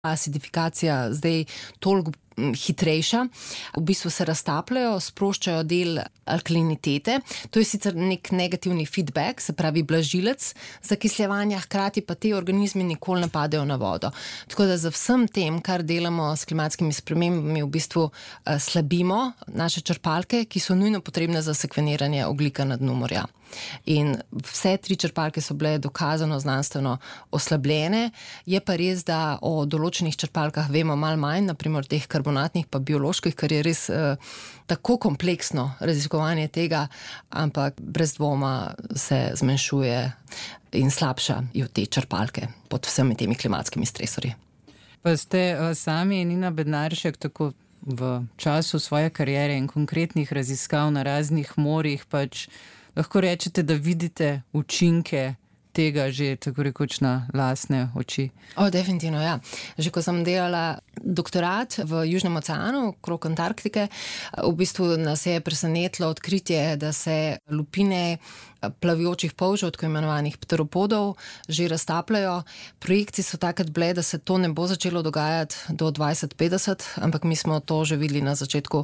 acidifikacija zdaj toliko hitrejša, v bistvu se raztapljajo, sproščajo del alkalinitete. To je sicer nek negativni feedback, se pravi blažilec zakisljevanja, hkrati pa te organizmi nikoli ne padejo na vodo. Tako da za vsem tem, kar delamo s klimatskimi spremembami, v bistvu slabimo naše črpalke, ki so nujno potrebne za sekveniranje ogljika na dnu morja. In vse 3 črpalke so bile dokazano znanstveno oslabljene. Je pa res, da o določenih črpalkah vemo malo manj, naprimer teh karbonatnih pa bioloških, kar je res tako kompleksno raziskovanje tega, ampak brez dvoma se zmanjšuje in slabšajo te črpalke pod vsemi temi klimatskimi stresorji. Pa ste sami, Nina Bednaršek, tako v času svoje kariere in konkretnih raziskav na raznih morjih, pač lahko rečete, da vidite učinke tega že tako rekoč na lastne oči? Definitivno, ja. Že ko sem delala doktorat v Južnem oceanu, okrog Antarktike, v bistvu nas je presenetilo odkritje, da se lupine plavijočih polžev, tako imenovanih pteropodov, že raztapljajo. Projekcije so takrat bile, da se to ne bo začelo dogajati do 2050, ampak mi smo to že videli na začetku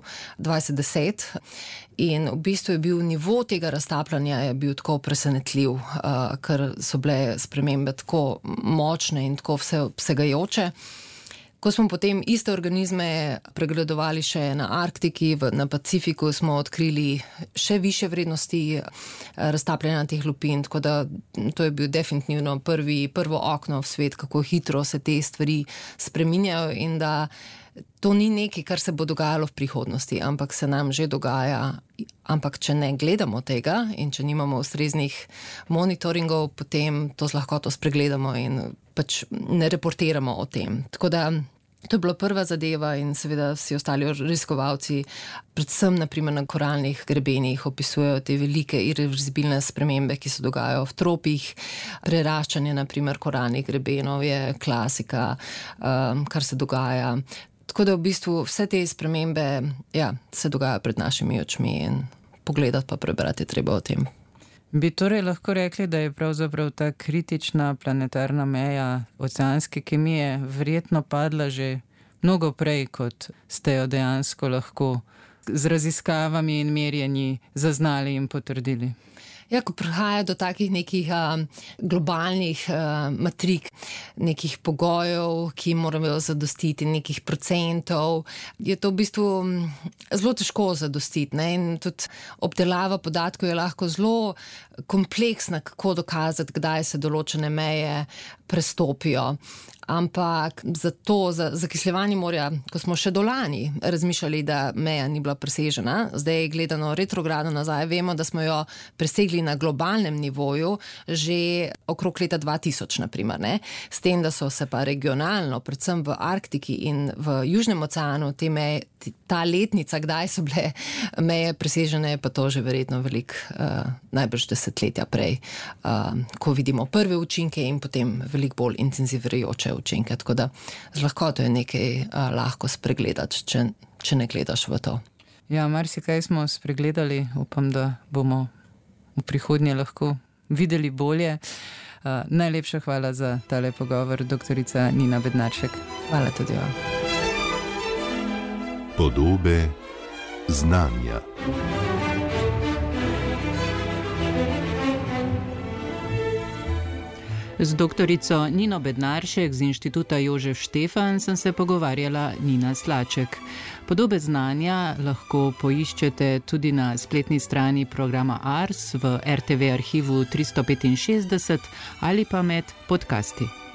2010. In v bistvu je bil nivo tega raztapljanja je bil tako presenetljiv, ker so bile spremembe tako močne in tako vsegajoče. Ko smo potem iste organizme pregledovali še na Arktiki, na Pacifiku, smo odkrili še više vrednosti raztapljanja teh lupin, tako da to je bil definitivno prvo okno v svet, kako hitro se te stvari spreminjajo in da to ni nekaj, kar se bo dogajalo v prihodnosti, ampak se nam že dogaja. Ampak če ne gledamo tega in če nimamo ustreznih monitoringov, potem to z lahkoto spregledamo in pač ne reportiramo o tem. Tako da to je bila prva zadeva in seveda vsi ostali raziskovalci, predvsem naprimer na koralnih grebenih, opisujejo te velike irreverzibilne spremembe, ki se dogajajo v tropih. Preraščanje naprimer koralnih grebenov je klasika, kar se dogaja. Tako da v bistvu vse te spremembe se dogajajo pred našimi očmi in pogledati pa prebrati treba o tem. Bi torej lahko rekli, da je pravzaprav ta kritična planetarna meja oceanske kemije verjetno padla že mnogo prej, kot ste jo dejansko lahko z raziskavami in merjenji zaznali in potrdili? Ja, ko prihaja do takih nekih globalnih matrik, nekih pogojev, ki morajo zadostiti, nekih procentov, je to v bistvu zelo težko zadostiti, ne? In tudi obdelava podatkov je lahko zelo kompleksna, kako dokazati, kdaj se določene meje prestopijo. Ampak za zakisljevanje morja, ko smo še do lani razmišljali, da meja ni bila presežena, zdaj gledano retrogradno nazaj, vemo, da smo jo presegli na globalnem nivoju že okrog leta 2000, naprimer, ne? S tem, da so se pa regionalno, predvsem v Arktiki in v Južnem oceanu, te meje, ta letnica, kdaj so bile meje presežene, pa to že verjetno najbrž desetletja prej, ko vidimo prve učinke in potem veliko bolj intenzivirajoče učinke, tako da z lahkoto je nekaj lahko spregledati, če ne gledaš v to. Ja, marsikaj smo spregledali, upam, da bomo v prihodnje lahko videli bolje. Najlepša hvala za tale pogovor, doktorica Nina Bednaršek. Hvala tudi vam. Podobe znanja. Z doktorico Nino Bednaršek z Inštituta Jožef Štefan sem se pogovarjala Nina Slaček. Podobe znanja lahko poiščete tudi na spletni strani programa Ars v RTV arhivu 365 ali pa med podcasti.